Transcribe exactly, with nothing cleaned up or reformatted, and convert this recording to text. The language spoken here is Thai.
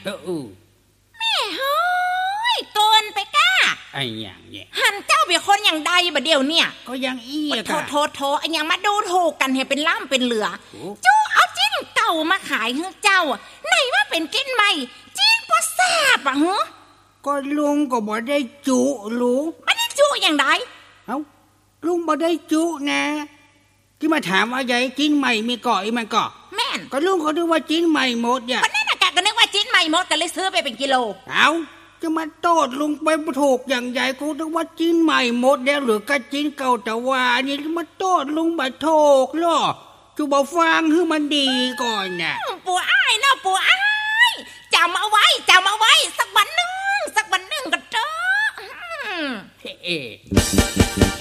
เออแม่เฮ้ยเกินไปก้าไอ้อย่างเนี่ยหันเจ้าเป็นคนอย่างใดบ่เดียวเนี่ยก็ยังอี้อะโทโทโทไอ้ยังมาดูถูกกันให้เป็นล่ำเป็นเหลือจู้เอาจิ้นเก่ามาขายให้เจ้าไหนว่าเป็นจิ้นใหม่จิ้นบ่แซ่บอ่ะฮะก็ลุงก็บ่ได้จุลุงไม่ได้จุอย่างใดเอ้าลุงบ่ได้จุนะที่มาถามว่าใหญ่จิ้นใหม่มีเกาะอีมันเกาะแม่นก็ลุงเขาดูว่าจิ้นใหม่หมดอย่าคนนั้นน่ะแกก็นึกว่าจิ้นใหม่หมดก็เลยซื้อไปเป็นกิโลเอ้าจะมาโทษลุงไปถูกอย่างใหญ่กูนึกว่าจิ้นใหม่หมดแล้วหรือก็จิ้นเก่าแต่ว่าอันนี้มาโทษลุงบ่ถูกหรอจูบ่ฟังให้มันดีก่อนน่ะปู่อ้ายเนาะปู่อ้ายจำเอาไว้จำเอาไว้สักวันนึงสักวันนึงก็เจอเฮ้